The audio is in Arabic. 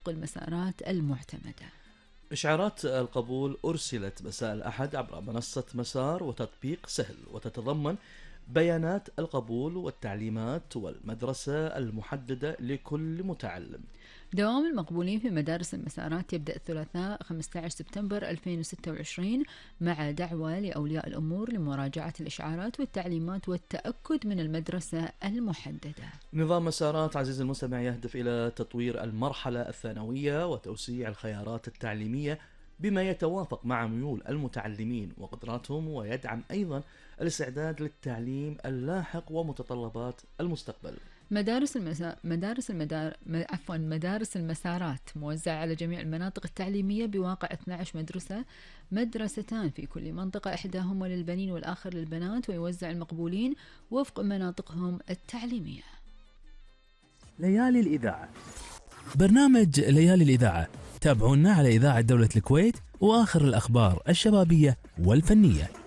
المسارات المعتمدة. إشعارات القبول أرسلت مساء الأحد عبر منصة مسار وتطبيق سهل، وتتضمن بيانات القبول والتعليمات والمدرسة المحددة لكل متعلم. دوام المقبولين في مدارس المسارات يبدأ الثلاثاء 15 سبتمبر 2026 مع دعوة لأولياء الأمور لمراجعة الإشعارات والتعليمات والتأكد من المدرسة المحددة. نظام مسارات عزيزي المستمع يهدف إلى تطوير المرحلة الثانوية وتوسيع الخيارات التعليمية بما يتوافق مع ميول المتعلمين وقدراتهم، ويدعم أيضا الاستعداد للتعليم اللاحق ومتطلبات المستقبل. مدارس المسارات موزعة على جميع المناطق التعليمية بواقع 12 مدرسة، مدرستان في كل منطقة، إحداهما للبنين والآخر للبنات، ويوزع المقبولين وفق مناطقهم التعليمية. ليالي الإذاعة. برنامج ليالي الإذاعة تابعونا على إذاعة دولة الكويت وآخر الأخبار الشبابية والفنية.